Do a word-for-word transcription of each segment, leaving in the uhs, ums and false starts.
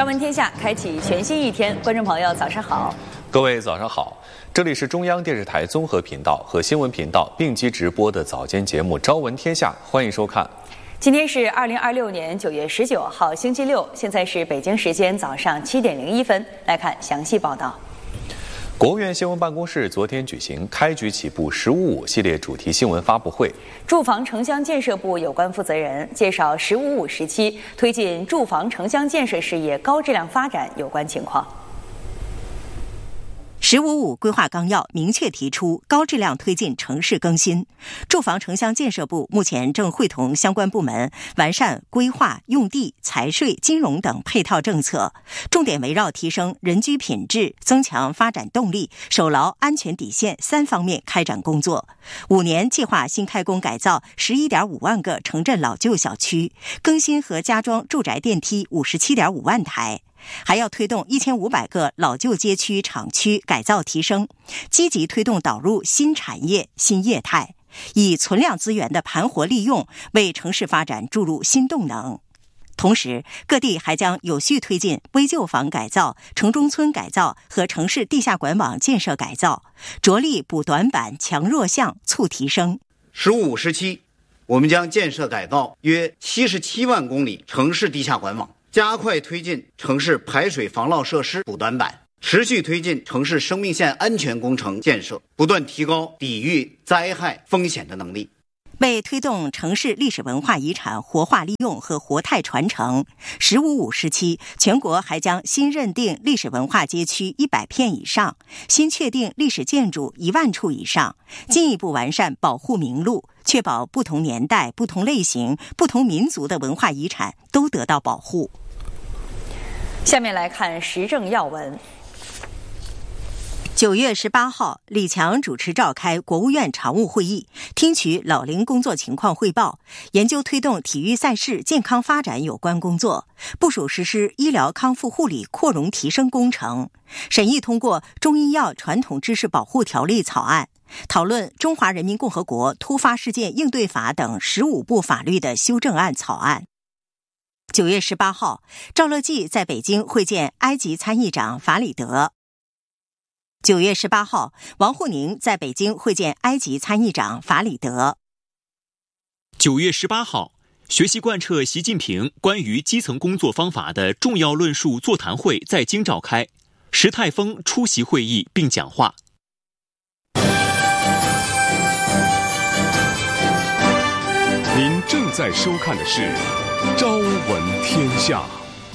朝闻天下，开启全新一天。观众朋友，早上好！ 各位早上好，这里是中央电视台综合频道和新闻频道并机直播的早间节目《朝闻天下》，欢迎收看。 今天是二零二六年九月十九号，星期六，现在是北京时间早上七点零一分。来看详细报道。 国务院新闻办公室昨天举行开局起步“十五五”系列主题新闻发布会。 住房城乡建设部有关负责人介绍“十五五”时期推进住房城乡建设事业高质量发展有关情况。 十五五规划纲要明确提出高质量推进城市更新，住房城乡建设部目前正会同相关部门完善规划、用地、财税、金融等配套政策，重点围绕提升人居品质、增强发展动力、守牢安全底线三方面开展工作。五年计划新开工改造十一点五万个城镇老旧小区，更新和加装住宅电梯五十七点五万台。还要推动一千五百个老旧街区厂区改造提升，积极推动导入新产业新业态，以存量资源的盘活利用为城市发展注入新动能。同时，各地还将有序推进危旧房改造、城中村改造和城市地下管网建设改造，着力补短板、强弱项、促提升。 十五五时期，我们将建设改造约七十七万公里城市地下管网，加快推进城市排水防涝设施补短板，持续推进城市生命线安全工程建设，不断提高抵御灾害风险的能力。 为推动城市历史文化遗产活化利用和活态传承，十五五时期，全国还将新认定历史文化街区一百片以上，新确定历史建筑一万处以上，进一步完善保护名录，确保不同年代、不同类型、不同民族的文化遗产都得到保护。 下面来看时政要闻。 九月十八号，李强主持召开国务院常务会议，听取老龄工作情况汇报，研究推动体育赛事健康发展有关工作，部署实施医疗康复护理扩容提升工程，审议通过《中医药传统知识保护条例》草案，讨论《中华人民共和国突发事件应对法》等十五部法律的修正案草案。九月十八号，赵乐际在北京会见埃及参议长法里德。九月十八号，王沪宁在北京会见埃及参议长法里德。 九月十八号，学习贯彻习近平关于基层工作方法的重要论述座谈会在京召开，石泰峰出席会议并讲话。 您正在收看的是《朝闻天下》。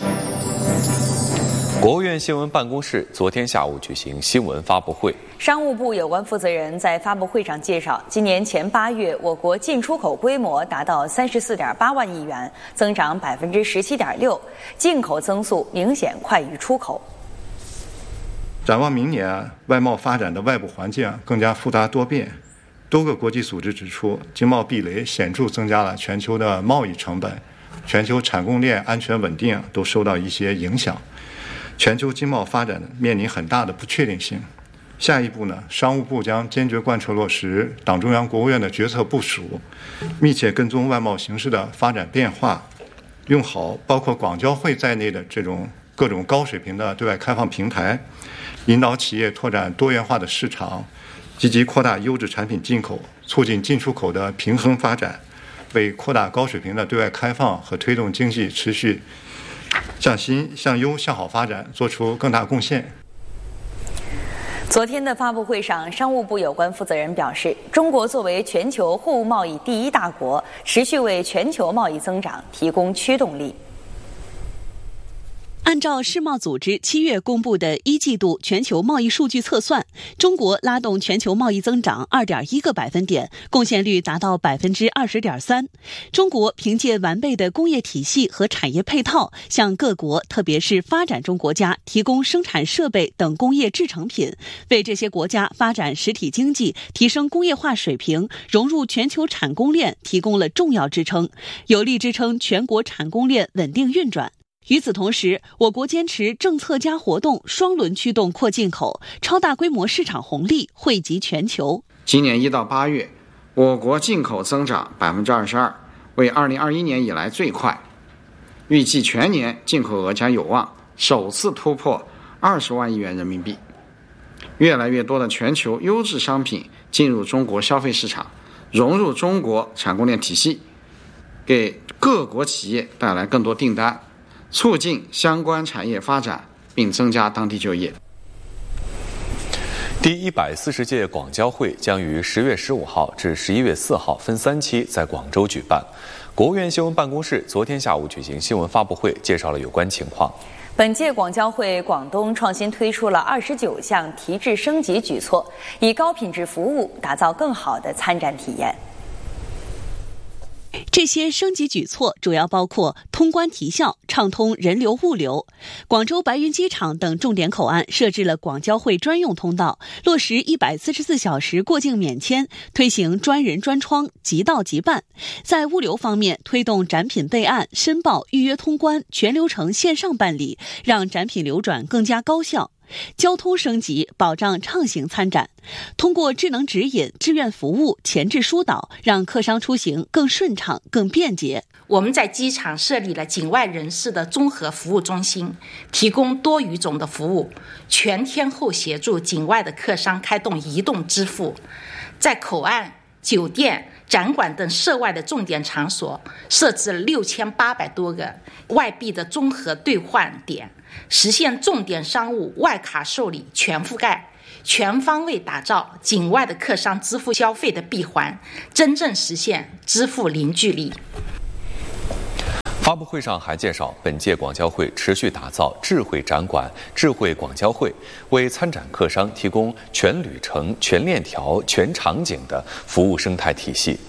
国务院新闻办公室昨天下午举行新闻发布会， 商务部有关负责人在发布会上介绍，今年前八月，我国进出口规模达到三十四点八万亿元，增长百分之十七点六，进口增速明显快于出口。 展望明年，外贸发展的外部环境更加复杂多变。多个国际组织指出，经贸壁垒显著增加了全球的贸易成本，全球产供链安全稳定都受到一些影响。全球经贸发展面临很大的不确定性。下一步呢，商务部将坚决贯彻落实党中央、国务院的决策部署，密切跟踪外贸形势的发展变化，用好包括广交会在内的这种各种高水平的对外开放平台，引导企业拓展多元化的市场，积极扩大优质产品进口，促进进出口的平衡发展，为扩大高水平的对外开放和推动经济持续向新、向优、向好发展做出更大贡献。 昨天的发布会上，商务部有关负责人表示，中国作为全球货物贸易第一大国，持续为全球贸易增长提供驱动力。 按照世贸组织七月公布的一季度全球贸易数据测算，中国拉动全球贸易增长 二点一个百分点，贡献率达到 百分之二十点三。中国凭借完备的工业体系和产业配套，向各国特别是发展中国家提供生产设备等工业制成品，为这些国家发展实体经济、提升工业化水平、融入全球产供链提供了重要支撑，有力支撑全国产供链稳定运转。与此同时，我国坚持政策加活动双轮驱动扩进口，超大规模市场红利惠及全球。 今年一到八月，我国进口增长 百分之二十二， 为二零二一年以来最快。预计全年进口额将有望首次突破二十万亿元人民币。越来越多的全球优质商品进入中国消费市场，融入中国产供链体系，给各国企业带来更多订单，促进相关产业发展，并增加当地就业。 第一百四十届广交会将于十月十五号至十一月四号分三期在广州举办。国务院新闻办公室昨天下午举行新闻发布会，介绍了有关情况。 本届广交会广东创新推出了二十九项提质升级举措，以高品质服务打造更好的参展体验。 这些升级举措主要包括通关提效、畅通人流物流。广州白云机场等重点口岸设置了广交会专用通道，落实一百四十四小时过境免签，推行专人专窗、即到即办。在物流方面，推动展品备案、申报、预约通关全流程线上办理，让展品流转更加高效。交通升级，保障畅行参展。通过智能指引、志愿服务、前置疏导，让客商出行更顺畅、更便捷。 我们在机场设立了境外人士的综合服务中心，提供多语种的服务，全天候协助境外的客商开动移动支付。在口岸、酒店、展馆等涉外的重点场所设置了六千八百多个外币的综合兑换点，实现重点商务外卡受理全覆盖，全方位打造境外的客商支付消费的闭环，真正实现支付零距离。 发布会上还介绍，本届广交会持续打造智慧展馆、智慧广交会，为参展客商提供全旅程、全链条、全场景的服务生态体系。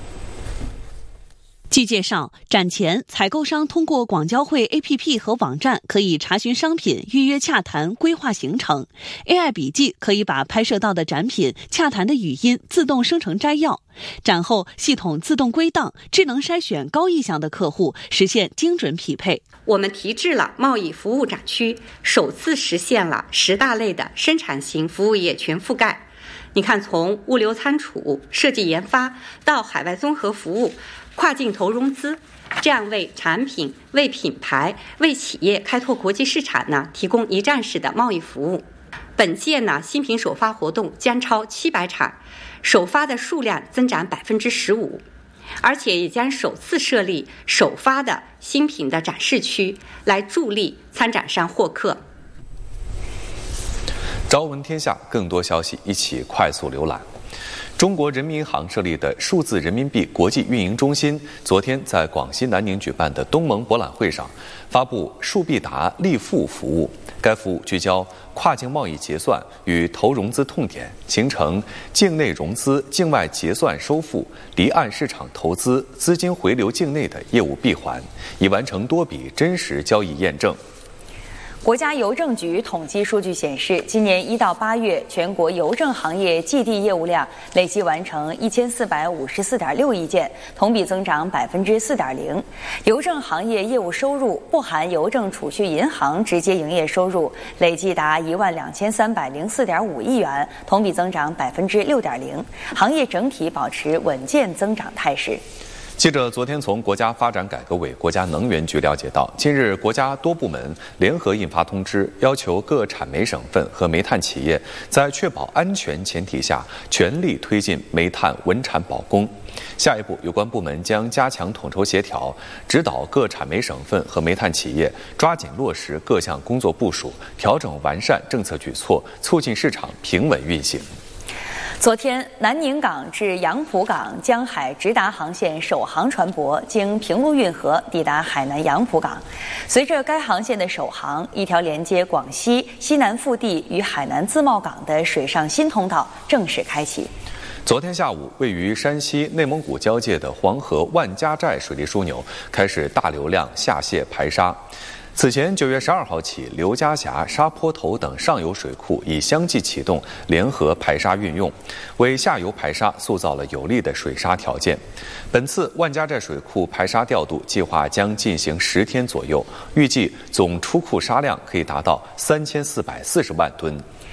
据介绍，展前采购商通过广交会 A P P 和网站可以查询商品、预约洽谈、规划行程。A I 笔记可以把拍摄到的展品、洽谈的语音自动生成摘要。展后系统自动归档，智能筛选高意向的客户，实现精准匹配。 我们提质了贸易服务展区，首次实现了十大类的生产型服务业全覆盖。你看，从物流仓储、设计研发到海外综合服务、跨境投融资，这样为产品、为品牌、为企业开拓国际市场呢，提供一站式的贸易服务。本届呢，新品首发活动将超七百场，首发的数量增长百分之十五，而且也将首次设立首发的新品的展示区，来助力参展商获客。 朝闻天下，更多消息一起快速浏览。中国人民银行设立的数字人民币国际运营中心，昨天在广西南宁举办的东盟博览会上，发布数必达立付服务。该服务聚焦跨境贸易结算与投融资痛点，形成境内融资、境外结算收付、离岸市场投资、资金回流境内的业务闭环，已完成多笔真实交易验证。 国家邮政局统计数据显示，今年一到八月，全国邮政行业寄递业务量累计完成一千四百五十四点六亿件，同比增长百分之四点零。邮政行业业务收入（不含邮政储蓄银行直接营业收入）累计达一万两千三百零四点五亿元，同比增长百分之六点零。行业整体保持稳健增长态势。 记者昨天从国家发展改革委、国家能源局了解到，近日国家多部门联合印发通知，要求各产煤省份和煤炭企业在确保安全前提下，全力推进煤炭稳产保供。下一步，有关部门将加强统筹协调，指导各产煤省份和煤炭企业抓紧落实各项工作部署，调整完善政策举措，促进市场平稳运行。 昨天，南宁港至杨浦港江海直达航线首航船舶经平陆运河抵达海南杨浦港。随着该航线的首航，一条连接广西西南腹地与海南自贸港的水上新通道正式开启。 昨天下午，位于山西内蒙古交界的黄河万家寨水利枢纽开始大流量下泄排沙。此前，九月十二号起，刘家峡、沙坡头等上游水库已相继启动联合排沙运用，为下游排沙塑造了有利的水沙条件。本次万家寨水库排沙调度计划将进行十天左右，预计总出库沙量可以达到三千四百四十万吨。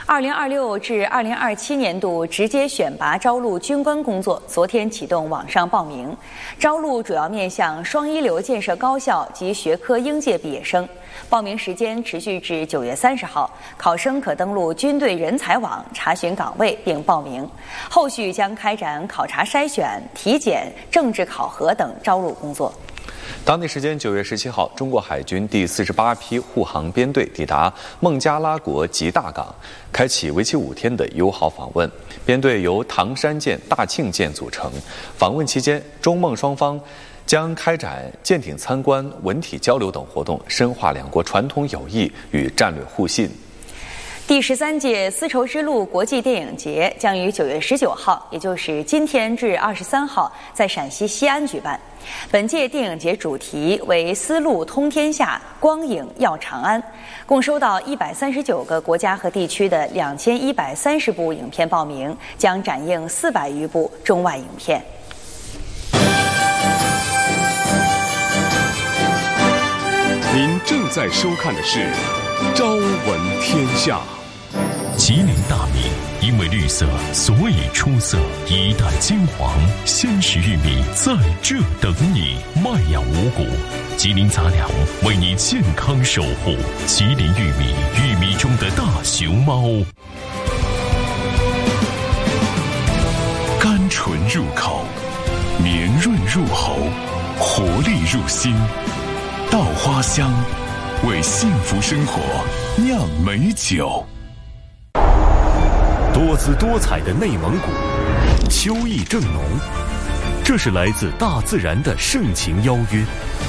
二零二六至二零二七年度直接选拔招录军官工作昨天启动网上报名，招录主要面向双一流建设高校及学科应届毕业生。报名时间持续至九月三十号，考生可登录军队人才网查询岗位并报名。后续将开展考察筛选、体检、政治考核等招录工作。 当地时间九月十七号，中国海军第四十八批护航编队抵达孟加拉国吉大港，开启为期五天的友好访问。编队由唐山舰、大庆舰组成。访问期间，中孟双方将开展舰艇参观、文体交流等活动，深化两国传统友谊与战略互信。 第十三届丝绸之路国际电影节将于九月十九号，也就是今天至二十三号，在陕西西安举办。本届电影节主题为“丝路通天下，光影耀长安”，共收到一百三十九个国家和地区的两千一百三十部影片报名，将展映四百余部中外影片。 您正在收看的是《朝闻天下》。 吉林大米因为绿色，所以出色。一代金黄，鲜食玉米在这等你。麦养五谷，吉林杂粮为你健康守护。吉林玉米，玉米中的大熊猫。甘醇入口，绵润入喉，活力入心。稻花香，为幸福生活酿美酒。多姿多彩的内蒙古，秋意正浓，这是来自大自然的盛情邀约。